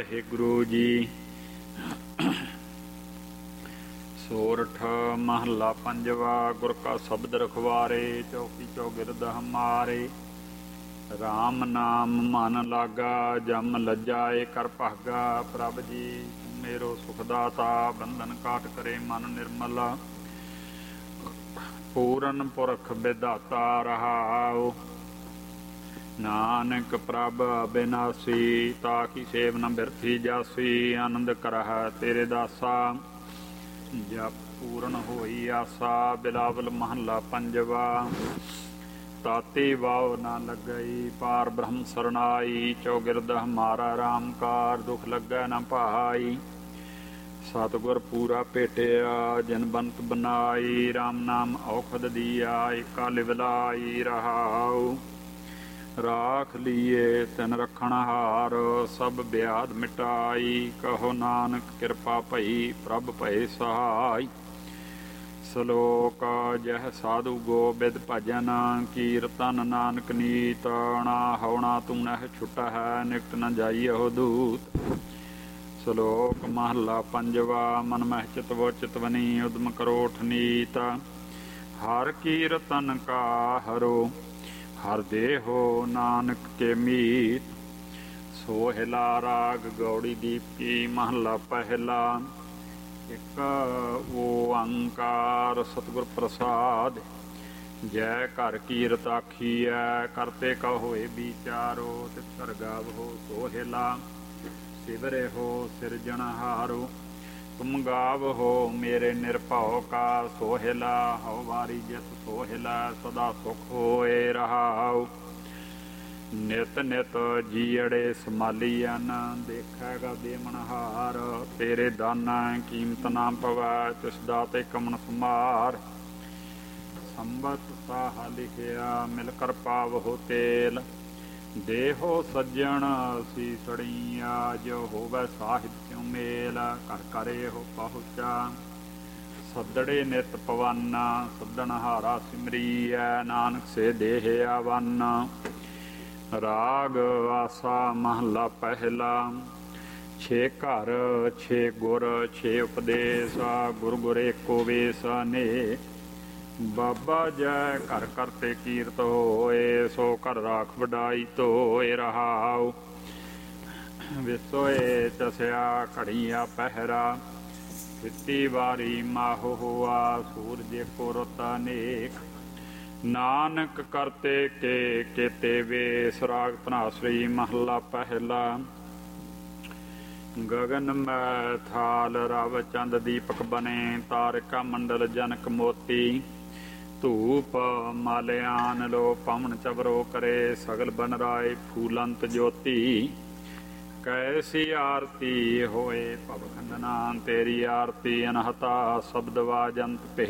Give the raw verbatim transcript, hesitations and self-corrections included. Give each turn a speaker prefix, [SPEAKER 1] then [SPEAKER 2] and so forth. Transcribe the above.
[SPEAKER 1] ਵਾਹਿਗੁਰੂ ਜੀ। ਸੋਰਠ ਮਹੱਲਾ ਪੰਜਵਾ। ਗੁਰ ਕਾ ਸ਼ਬਦ ਰਖਵਾਰੇ, ਚੌਕੀ ਚੌਗਿਰਦ ਹਮਾਰੇ। ਰਾਮ ਨਾਮ ਮਨ ਲਾਗਾ, ਜਮ ਲੱਜਾਏ ਕਰ ਭਾਗਾ। ਪ੍ਰਭ ਜੀ ਮੇਰੋ ਸੁਖ ਦਾਤਾ, ਬੰਧਨ ਕਾਟ ਕਰੇ ਮਨ ਨਿਰਮਲਾ। ਪੂਰਨ ਪੁਰਖ ਵਿਧਾਤਾ ਰਹਾਉ, ਨਾਨਕ ਪ੍ਰਭ ਅਬਿਨਾਸੀ। ਤਾਕੀ ਸੇਵ ਨ ਬਿਰਥੀ ਜਾਸੀ, ਆਨੰਦ ਕਰਹਿ ਤੇਰੇ ਦਾਸਾ। ਜਪ ਪੂਰਨ ਹੋਈ ਆਸਾ, ਬਿਲਾਵਲ ਮਹੱਲਾ ਪੰਜਵਾ। ਤਾਤੀ ਵਾਵ ਨਾ ਲੱਗਈ, ਪਾਰ ਬ੍ਰਹਮ ਸਰਨਾਈ। ਚੌਗਿਰਦ ਹਮਾਰਾ ਰਾਮ ਕਾਰ, ਦੁਖ ਲੱਗੈ ਨ ਭਾਈ। ਸਤਿਗੁਰ ਪੂਰਾ ਭੇਟਿਆ, ਜਿਨ ਬੰਤ ਬਨਾਈ। ਰਾਮ ਨਾਮ ਔਖਦ ਦੀਆ, ਏਕਾ ਲਿਵਲਾਈ ਰਹਾਉ। ਰਾਖ ਲੀਏ ਤਿਨ ਰਖਣ ਹਾਰ, ਸਭ ਬਿਆਦ ਮਿਟਾਈ। ਕਹੋ ਨਾਨਕ ਕਿਰਪਾ ਭਈ, ਪ੍ਰਭ ਭਏ ਸਹਾਈ। ਸਲੋਕ ਜਹ ਸਾਧੂ ਗੋਬਿੰਦ ਭਜਨ, ਕੀਰਤਨ ਨਾਨਕ ਨੀਤ। ਨਾ ਹਉਣਾ ਤੂੰ ਨਹਿ ਛੁਟਹਿ, ਨਿਕਟ ਨ ਜਾਈਹੁ ਦੂਤ। ਸਲੋਕ ਮਹੱਲਾ ਪੰਜਵਾ। ਮਨ ਮਹਿ ਚਿਤਵੋ ਚਿਤਵਨੀ, ਉਦਮ ਕਰੋਠ ਨੀਤ। ਹਰ ਕੀਰਤਨ ਕਾ ਹਰੋ, ਹਰ ਦੇਹੋ ਨਾਨਕ ਕੇ ਮੀਤ। ਸੋਹਿਲਾ ਰਾਗ ਗੌੜੀ ਦੀਪਕੀ ਮਹੱਲਾ ਪਹਿਲਾ। ਇੱਕ ਓੰਕਾਰ ਸਤਿਗੁਰ ਪ੍ਰਸਾਦ। ਜੈ ਘਰ ਕੀਰਤ ਆਖੀਐ, ਕਰਤੇ ਕਾ ਹੋਏ ਵਿਚਾਰੋ। ਤਿਸ ਘਰ ਗਾਵਹੋ ਸੋਹਿਲਾ, ਸਿਵਰੇ ਹੋ ਸਿਰਜਣਹਾਰੋ। ਤੁਮ ਗਾਵਹੋ ਮੇਰੇ ਨਿਰਭਉ ਕਾ, ਸੋਹਿਲਾ ਹਉ ਵਾਰੀ ਜਿਤ ਸੋਹਿਲਾ। ਸਦਾ ਸੁਖ ਹੋਏ ਰਹਾਉ, ਨਿਤ ਨਿਤ ਜੀਅੜੇ ਸਮਾਲੀਅਨ। ਦੇਖੈਗਾ ਦੇਮਣਹਾਰ, ਤੇਰੇ ਦਾਨਾ ਕੀਮਤ ਨਾ ਪਵੈ। ਤਿਸ ਦਾਤੇ ਕਮਨ ਸਮਾਰ, ਸੰਬਤ ਸਾਹ ਲਿਖਿਆ। ਮਿਲ ਕਰ ਪਾਵਹੋ ਤੇਲ, ਦੇਹੋ ਸੱਜਣ ਸੀਸੜੀਆ। ਜੋ ਹੋਵੈ ਸਾਹਿਬ ਸਿਉ ਮੇਲ, ਘਰ ਘਰੇ ਹੋ ਪਹੁੰਚਾ। ਸੱਦੜੇ ਨਿਤ ਪਵਨ, ਸੱਦਣਹਾਰਾ ਸਿਮਰੀਐ। ਨਾਨਕ ਸੇ ਦੇਹ ਆਵਨ। ਰਾਗ ਆਸਾ ਮਹੱਲਾ ਪਹਿਲਾ। ਛੇ ਘਰ ਛੇ ਗੁਰ ਛੇ ਉਪਦੇਸ, ਗੁਰ ਗੁਰ ਏਕੋ ਵੇਸ ਅਨੇਕ। ਬਾਬਾ ਜੈ ਘਰ ਕਰਤੇ ਕੀਰਤ ਹੋਏ, ਸੋ ਘਰ ਰਾਖ ਵਡਾਈ ਧੋਏ ਰਹਾਉ। ਵਿਸੋਏ ਚਸਿਆ ਘੜੀਆ ਪਹਿਰਾ, ਦਿੱਤੀ ਵਾਰੀ ਮਾਹੋ ਹੋਆ। ਸੂਰਜ ਕੋ ਰੁੱਤ ਅਨੇਕ, ਨਾਨਕ ਕਰਤੇ ਕੇ ਕੇਤੇ ਵੇਸ। ਰਾਗ ਧਨਾਸਰੀ ਮਹੱਲਾ ਪਹਿਲਾ। ਗਗਨ ਮੈ ਥਾਲ ਰਵ ਚੰਦ ਦੀਪਕ ਬਨੇ, ਤਾਰਿਕਾ ਮੰਡਲ ਜਨਕ ਮੋਤੀ। ਧੂਪ ਮਾਲਿਆਨ ਲੋ ਪਵਨ ਚਵਰੋ ਕਰੇ, ਸਗਲ ਬਨ ਰਾਏ ਫੂਲੰਤ ਜੋਤੀ। ਕੈਸੀ ਆਰਤੀ ਹੋਏ ਭਵ ਖੰਡਨਾ, ਤੇਰੀ ਆਰਤੀ ਅਨਹਤਾ। ਸ਼ਬਦ ਵਾਜੰਤ ਭੇ